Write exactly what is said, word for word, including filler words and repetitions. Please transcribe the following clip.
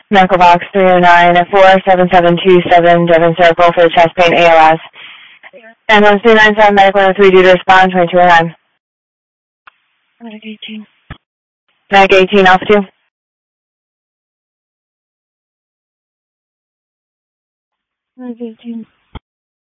Medical box three oh nine four seven seven two seven, Devon Circle for the chest pain A L S. Ambulance three nine seven, medical number three due to respond, twenty-two oh nine. Medic eighteen. Medic eighteen, Alpha two. Medic eighteen.